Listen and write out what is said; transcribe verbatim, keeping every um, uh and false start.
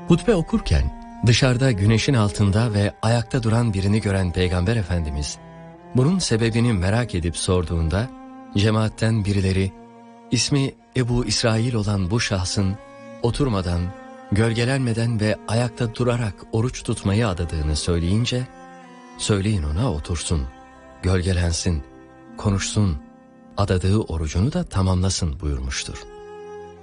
Hutbe okurken dışarıda güneşin altında ve ayakta duran birini gören Peygamber Efendimiz bunun sebebini merak edip sorduğunda cemaatten birileri ismi Ebu İsrail olan bu şahsın oturmadan, gölgelenmeden ve ayakta durarak oruç tutmayı adadığını söyleyince söyleyin ona otursun, gölgelensin, konuşsun, adadığı orucunu da tamamlasın buyurmuştur.